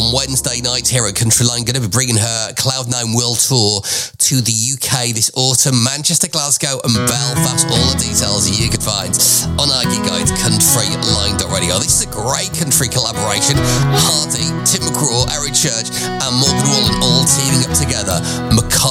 on Wednesday night here at Countryline. Going to be bringing her Cloud9 World Tour to the UK this autumn. Manchester, Glasgow and Belfast. All the details you can find on our Geek Guide Countryline.radio. This is a great country collaboration. Hardy, Tim McGraw, Eric Church and Morgan Wallen all teaming up together.